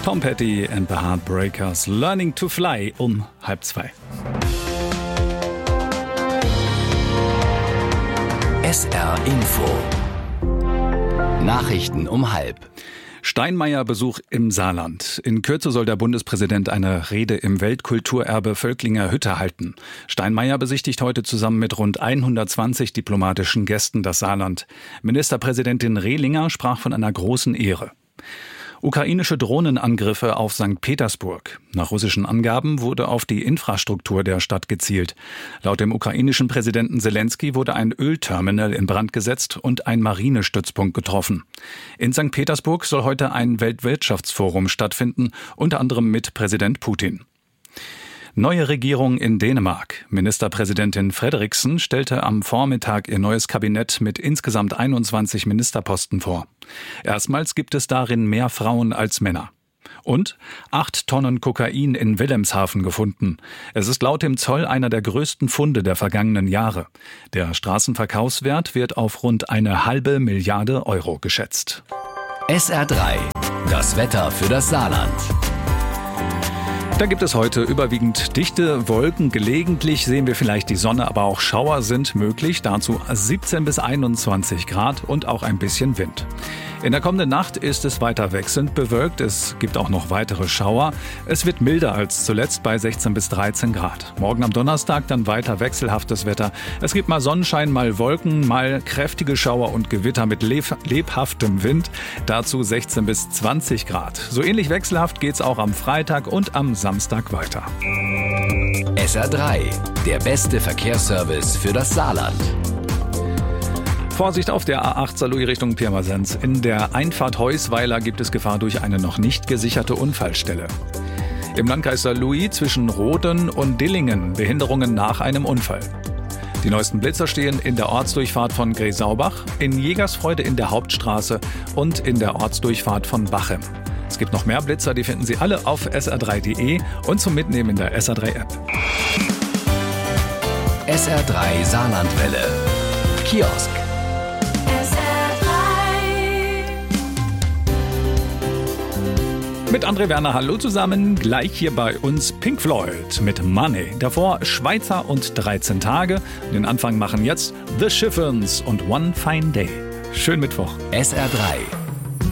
Tom Petty and the Heartbreakers, Learning to Fly um 1:30. SR Info. Nachrichten um 1:30. Steinmeier-Besuch im Saarland. In Kürze soll der Bundespräsident eine Rede im Weltkulturerbe Völklinger Hütte halten. Steinmeier besichtigt heute zusammen mit rund 120 diplomatischen Gästen das Saarland. Ministerpräsidentin Rehlinger sprach von einer großen Ehre. Ukrainische Drohnenangriffe auf St. Petersburg. Nach russischen Angaben wurde auf die Infrastruktur der Stadt gezielt. Laut dem ukrainischen Präsidenten Selenskyj wurde ein Ölterminal in Brand gesetzt und ein Marinestützpunkt getroffen. In St. Petersburg soll heute ein Weltwirtschaftsforum stattfinden, unter anderem mit Präsident Putin. Neue Regierung in Dänemark. Ministerpräsidentin Frederiksen stellte am Vormittag ihr neues Kabinett mit insgesamt 21 Ministerposten vor. Erstmals gibt es darin mehr Frauen als Männer. Und 8 Tonnen Kokain in Wilhelmshaven gefunden. Es ist laut dem Zoll einer der größten Funde der vergangenen Jahre. Der Straßenverkaufswert wird auf rund 1,5 Milliarde Euro geschätzt. SR3. Das Wetter für das Saarland. Da gibt es heute überwiegend dichte Wolken. Gelegentlich sehen wir vielleicht die Sonne, aber auch Schauer sind möglich. Dazu 17 bis 21 Grad und auch ein bisschen Wind. In der kommenden Nacht ist es weiter wechselnd bewölkt. Es gibt auch noch weitere Schauer. Es wird milder als zuletzt bei 16 bis 13 Grad. Morgen am Donnerstag dann weiter wechselhaftes Wetter. Es gibt mal Sonnenschein, mal Wolken, mal kräftige Schauer und Gewitter mit lebhaftem Wind. Dazu 16 bis 20 Grad. So ähnlich wechselhaft geht's auch am Freitag und am Samstag weiter. SR3. Der beste Verkehrsservice für das Saarland. Vorsicht auf der A8 Saarlouis Richtung Pirmasens. In der Einfahrt Heusweiler gibt es Gefahr durch eine noch nicht gesicherte Unfallstelle. Im Landkreis Saarlouis zwischen Roden und Dillingen Behinderungen nach einem Unfall. Die neuesten Blitzer stehen in der Ortsdurchfahrt von Gresaubach, in Jägersfreude in der Hauptstraße und in der Ortsdurchfahrt von Bachem. Es gibt noch mehr Blitzer, die finden Sie alle auf sr3.de und zum Mitnehmen in der SR3-App. SR3 Saarlandwelle. Kiosk. Mit André Werner, hallo zusammen. Gleich hier bei uns Pink Floyd mit Money. Davor Schweizer und 13 Tage. Den Anfang machen jetzt The Chiffons und One Fine Day. Schönen Mittwoch. SR3.